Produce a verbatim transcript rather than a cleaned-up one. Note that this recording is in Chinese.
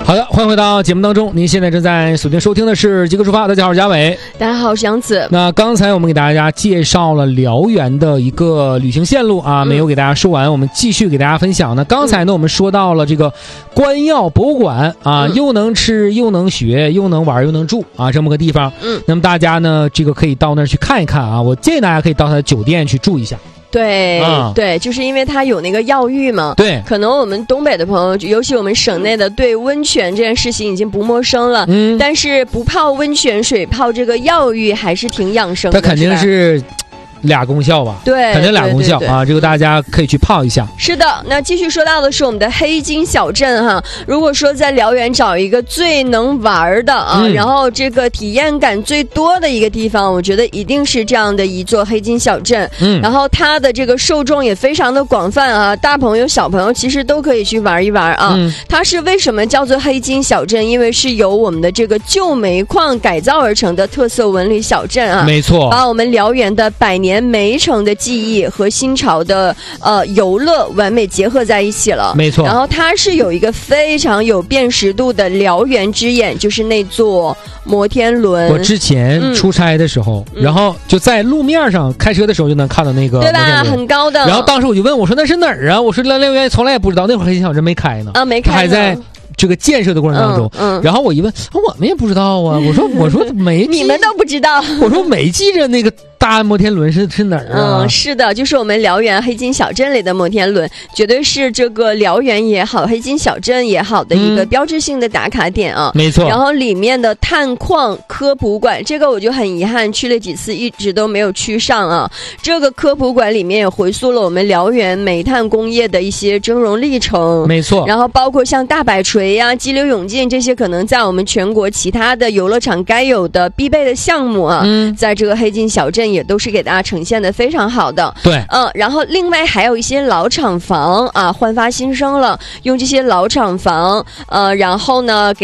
好的，欢迎回到节目当中。您现在正在锁定收听的是极客出发，大家好，我是嘉伟， 大家好，我是杨子。 那刚才我们给大家介绍了辽源的一个旅行线路啊，没有给大家说完，我们继续给大家分享呢。刚才呢，我们说到了这个官药博物馆啊， 嗯、 又能吃又能学又能玩又能住啊，这么个地方。嗯，那么大家呢，这个可以到那儿去看一看啊。我建议大家可以到他的酒店去住一下。 对、嗯、对，就是因为它有那个药浴嘛。对，可能我们东北的朋友，尤其我们省内的，对温泉这件事情已经不陌生了。嗯，但是不泡温泉水，泡这个药浴还是挺养生的。 它肯定是俩功效吧？ 对， 肯定俩功效啊！这个大家可以去泡一下。 是的，那继续说到的是我们的黑金小镇哈。如果说在辽源找一个最能玩的啊、嗯，然后这个体验感最多的一个地方，我觉得一定是这样的一座黑金小镇。嗯，然后它的这个受众也非常的广泛啊，大朋友小朋友其实都可以去玩一玩啊。嗯、它是为什么叫做黑金小镇？因为是由我们的这个旧煤矿改造而成的特色文旅小镇啊。 没错， 把我们辽源的百年年煤城的记忆和新潮的呃游乐完美结合在一起了， 没错。 然后它是有一个非常有辨识度的辽源之眼，就是那座摩天轮。 我之前出差的时候、嗯，然后就在路面上开车的时候就能看到那个摩天轮， 对吧？很高的。 然后当时我就问我说那是哪儿啊？我说辽源从来也不知道，那会儿黑金小镇没开呢， 啊，没开呢， 还在这个建设的过程当中，嗯嗯、然后我一问，我们也不知道啊。我说，我说没， 你们都不知道。 我说没记着那个大摩天轮是是哪儿啊？ 嗯，是的，就是我们辽源黑金小镇里的摩天轮，绝对是这个辽源也好，黑金小镇也好的一个标志性的打卡点啊。 嗯、没错。 然后里面的探矿科普馆，这个我就很遗憾，去了几次一直都没有去上啊。这个科普馆里面也回溯了我们辽源煤炭工业的一些峥嵘历程。 没错。 然后包括像大摆锤呀、啊、激流勇进这些，可能在我们全国其他的游乐场该有的必备的项目啊，嗯，在这个黑金小镇也都是给大家呈现的非常好的。 对， 嗯，然后另外还有一些老厂房啊，焕发新生了，用这些老厂房，呃，然后呢给